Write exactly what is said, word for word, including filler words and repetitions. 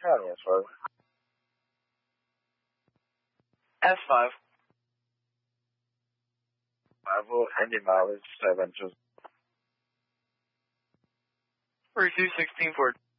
County, S five. S five. five oh, engine mileage, seven. forty-two sixteen Ford.